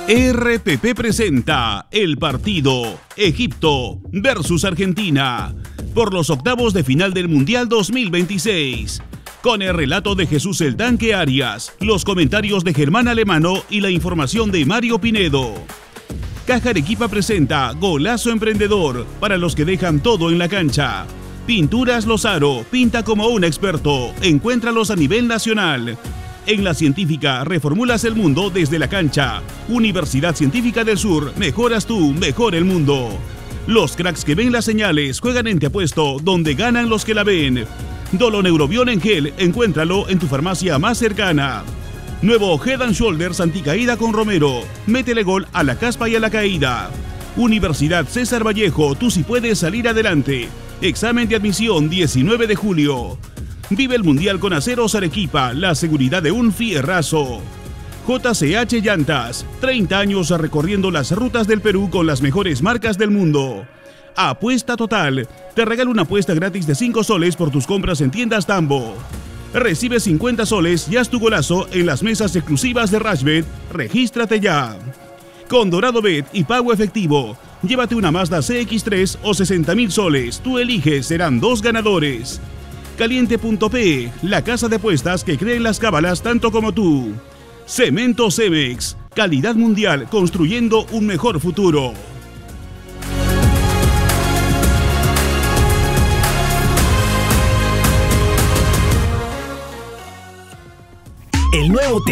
RPP presenta el partido Egipto versus Argentina por los octavos de final del Mundial 2026. Con el relato de Jesús el Tanque Arias, los comentarios de Germán Alemano y la información de Mario Pinedo. Caja Arequipa presenta Golazo Emprendedor para los que dejan todo en la cancha. Pinturas Lozaro, pinta como un experto. Encuéntralos a nivel nacional. En La Científica, reformulas el mundo desde la cancha. Universidad Científica del Sur, mejoras tú, mejor el mundo. Los cracks que ven las señales juegan en Te Apuesto, donde ganan los que la ven. Doloneurobión en gel, encuéntralo en tu farmacia más cercana. Nuevo Head & Shoulders anticaída con Romero. Métele gol a la caspa y a la caída. Universidad César Vallejo, tú sí puedes salir adelante. Examen de admisión 19 de julio. Vive el Mundial con Aceros Arequipa, la seguridad de un fierrazo. JCH Llantas, 30 años recorriendo las rutas del Perú con las mejores marcas del mundo. Apuesta Total, te regalo una apuesta gratis de 5 soles por tus compras en tiendas Tambo. Recibe 50 soles y haz tu golazo en las mesas exclusivas de Rashbet. Regístrate ya. Con Dorado Bet y pago efectivo, llévate una Mazda CX-3 o 60.000 soles. Tú eliges, serán 2 ganadores. Caliente.pe, la casa de apuestas que cree en las cábalas tanto como tú. Cemento Cemex, calidad mundial construyendo un mejor futuro. El nuevo